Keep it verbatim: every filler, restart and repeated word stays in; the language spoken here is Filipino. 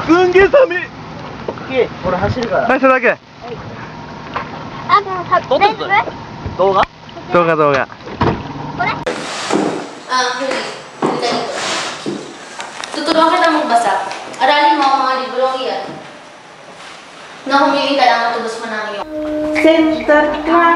すんげえ寒い。いい、俺走るから。 はい、それだけ。 あ、もうは撮ってるぞ動画動画動画。 これ Ah, huli. Huli tayo ito. Tutulungan kita magbasa. Aralin mo ang mga librong iyan na humiling ka lang matubos mo ng iyong. Since the